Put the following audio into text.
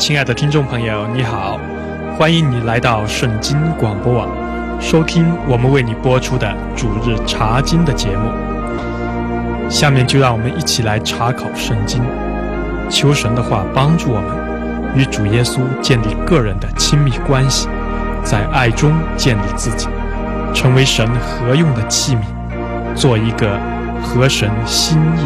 亲爱的听众朋友，你好，欢迎你来到圣经广播网，收听我们为你播出的主日查经的节目。下面就让我们一起来查考圣经，求神的话帮助我们与主耶稣建立个人的亲密关系，在爱中建立自己，成为神合用的器皿，做一个合神心意